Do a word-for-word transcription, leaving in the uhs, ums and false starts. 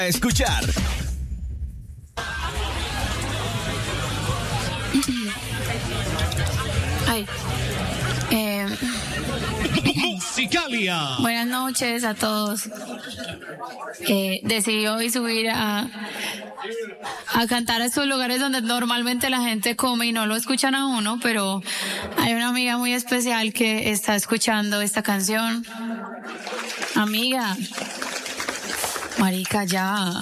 escuchar. Ay. Eh, Musicalia. buenas noches a todos. Eh, decidí hoy subir a, a cantar a estos lugares donde normalmente la gente come y no lo escuchan a uno, pero hay una amiga muy especial que está escuchando esta canción. Amiga, marica, ya.